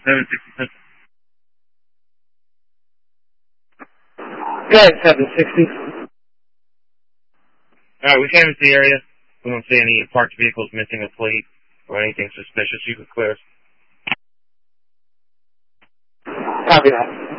760. Go ahead, 760. Alright, we canvassed the area. We don't see any parked vehicles missing a plate or anything suspicious. You can clear us. Copy that.